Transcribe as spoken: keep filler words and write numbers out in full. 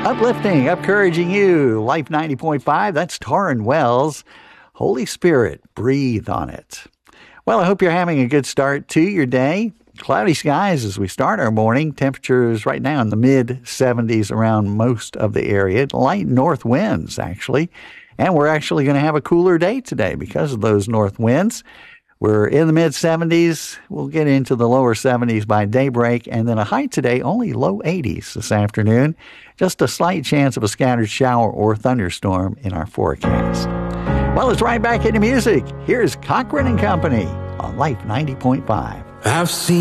Uplifting, encouraging you. Life ninety point five, that's Torrin Wells. Holy Spirit, breathe on it. Well, I hope you're having a good start to your day. Cloudy skies as we start our morning. Temperatures right now in the mid seventies around most of the area. Light north winds, actually. And we're actually going to have a cooler day today because of those north winds. We're in the mid seventies. We'll get into the lower seventies by daybreak. And then a high today, only low eighties this afternoon. Just a slight chance of a scattered shower or thunderstorm in our forecast. Well, it's right back into music. Here's Cochran and Company on Life ninety point five. I've seen